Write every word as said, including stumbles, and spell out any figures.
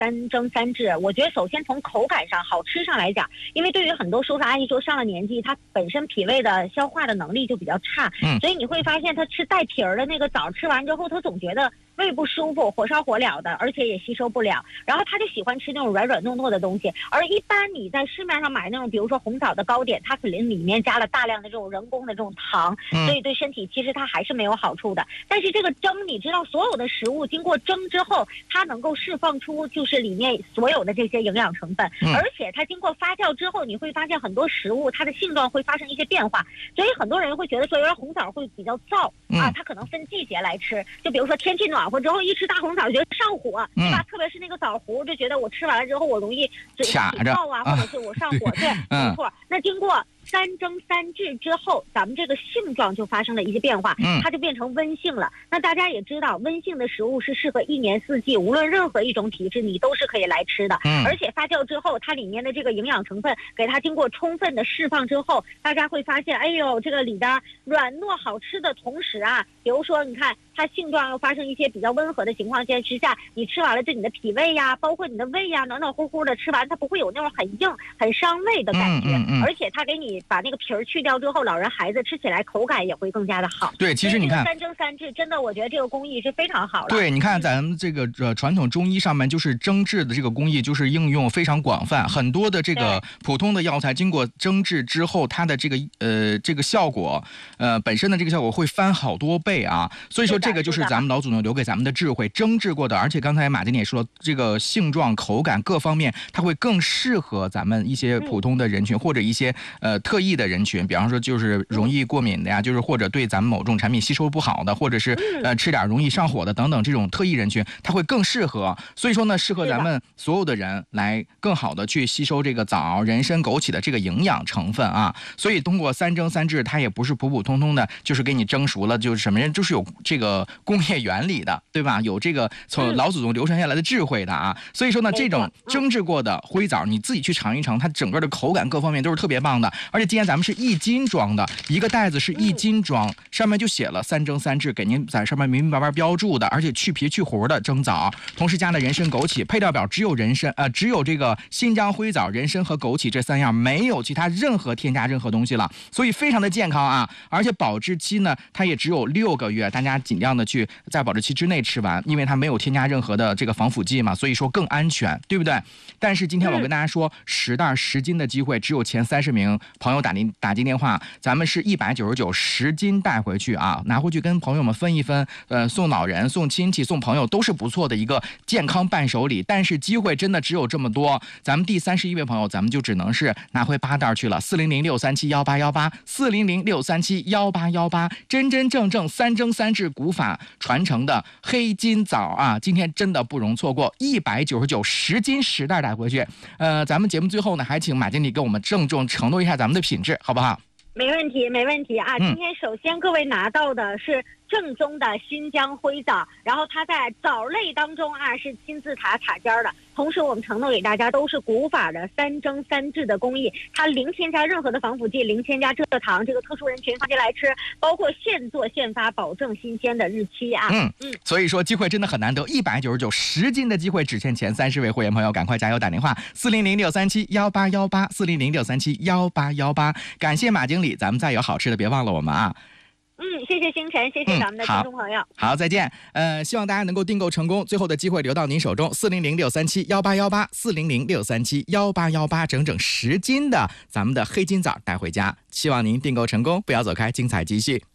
三蒸三制，我觉得首先从口感上、好吃上来讲，因为对于很多叔叔阿姨说上了年纪，他本身脾胃的消化的能力就比较差， 嗯， 所以你会发现他吃带皮儿的那个枣，吃完之后他总觉得胃不舒服，火烧火燎的，而且也吸收不了，然后他就喜欢吃那种软软糯糯的东西。而一般你在市面上买那种，比如说红枣的糕点，它肯定里面加了大量的这种人工的这种糖， 嗯， 所以对身体其实它还是没有好处的。但是这个蒸，你知道所有的食物经过蒸之后，它能够释放出就是里面所有的这些营养成分， 嗯， 而且它经过发酵之后，你会发现很多食物它的性状会发生一些变化，所以很多人会觉得说，有点红枣会比较燥啊，它可能分季节来吃，就比如说天气暖和之后，一吃大红枣觉得上火，对吧？特别是那个枣核，就觉得我吃完了之后我容易嘴起泡啊，或者是我上火，对，没错。那经过三蒸三制之后，咱们这个性状就发生了一些变化，它就变成温性了。那大家也知道，温性的食物是适合一年四季，无论任何一种体质，你都是可以来吃的。而且发酵之后，它里面的这个营养成分给它经过充分的释放之后，大家会发现，哎呦，这个里边软糯好吃的同时啊，比如说你看它性状又发生一些比较温和的情况下之下，你吃完了对你的脾胃呀，包括你的胃呀，暖暖乎乎的吃完，它不会有那种很硬、很伤胃的感觉， 嗯嗯嗯、 而且它给你把那个皮儿去掉之后，老人孩子吃起来口感也会更加的好。 对，其实你看三蒸三制，真的我觉得这个工艺是非常好了。 对，你看咱们这个呃传统中医上面就是蒸制的这个工艺就是应用非常广泛，很多的这个普通的药材经过蒸制之后，它的这个呃这个效果呃本身的这个效果会翻好多倍啊。所以说这个就是咱们老祖宗留给咱们的智慧，蒸制过的，而且刚才马经理也说了，这个性状、口感各方面，它会更适合咱们一些普通的人群、嗯、或者一些呃特异的人群，比方说就是容易过敏的呀，嗯、就是或者对咱们某种产品吸收不好的，或者是呃吃点容易上火的等等这种特异人群，它会更适合。所以说呢，适合咱们所有的人来更好的去吸收这个枣、人参、枸杞的这个营养成分啊。所以通过三蒸三制，它也不是普普通通的，就是给你蒸熟了，就是什么人就是有这个工业原理的，对吧？有这个从老祖宗流传下来的智慧的啊。所以说呢，这种蒸制过的灰枣，你自己去尝一尝，它整个的口感各方面都是特别棒的。而且今天咱们是一斤装的，一个袋子是一斤装，上面就写了三蒸三制，给您在上面明明白白标注的，而且去皮去核的蒸枣，同时加了人参、枸杞，配料表只有人参呃只有这个新疆灰枣、人参和枸杞这三样，没有其他任何添加任何东西了，所以非常的健康啊。而且保质期呢，它也只有六个月，大家尽量的去在保质期之内吃完，因为它没有添加任何的这个防腐剂嘛，所以说更安全，对不对？但是今天我跟大家说，十袋十斤的机会只有前三十名朋友打进打进电话，咱们是一百九十九十斤带回去啊，拿回去跟朋友们分一分，呃，送老人、送亲戚、送朋友都是不错的一个健康伴手礼。但是机会真的只有这么多，咱们第三十一位朋友，咱们就只能是拿回八袋去了。四零零六三七幺八幺八，四零零六三七幺八幺八，真真正正三蒸三制古法传承的黑金枣啊，今天真的不容错过，一百九十九十斤十袋带回去。呃，咱们节目最后呢，还请马经理给我们郑重承诺一下咱们的品质，好不好？ 没问题，没问题啊！今天首先各位拿到的是正宗的新疆灰枣，然后它在枣类当中啊是金字塔塔尖的。同时我们承诺给大家都是古法的三蒸三制的工艺，它零添加任何的防腐剂，零添加蔗糖，这个特殊人群放进来吃，包括现做现发，保证新鲜的日期啊。 嗯嗯，所以说机会真的很难得，一百九十九十斤的机会只限前三十位会员朋友，赶快加油打电话四零零六三七幺八幺八，四零零六三七幺八幺八。感谢马经理，咱们再有好吃的别忘了我们啊。 嗯，谢谢星辰，谢谢咱们的听众朋友。 嗯、好, 好，再见。呃，希望大家能够订购成功，最后的机会留到您手中。四零零六三七幺八幺八，四零零六三七幺八幺八，整整十斤的咱们的黑金枣带回家。希望您订购成功，不要走开，精彩继续。